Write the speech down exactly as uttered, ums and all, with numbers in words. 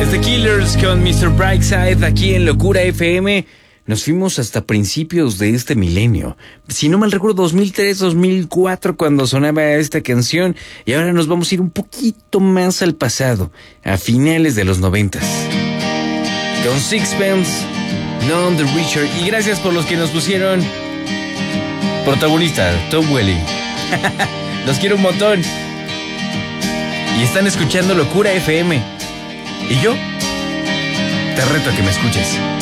The Killers con mister Brightside aquí en Locura F M. Nos fuimos hasta principios de este milenio. Si no mal recuerdo, dos mil tres, dos mil cuatro, cuando sonaba esta canción. Y ahora nos vamos a ir un poquito más al pasado, a finales de los noventas. Con Sixpence, None the Richer. Y gracias por los que nos pusieron protagonista, Tom Welly. Los quiero un montón. Y están escuchando Locura F M. Y yo te reto a que me escuches.